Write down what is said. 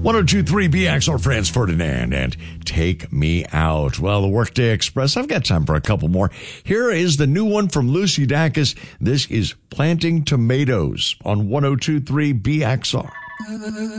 1023 BXR Franz Ferdinand and Take Me Out. Well, the Workday Express, I've got time for a couple more. Here is the new one from Lucy Dacus. This is Planting Tomatoes on 1023 BXR.